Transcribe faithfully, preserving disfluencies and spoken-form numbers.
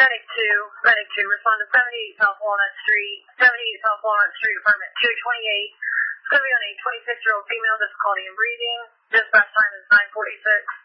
Medic two, Medic two, respond to seventy-eight South Walnut Street, seventy-eight South Walnut Street, apartment two twenty-eight. It's going to be on a twenty-six-year-old female, difficulty in breathing. Dispatch time is nine forty-six.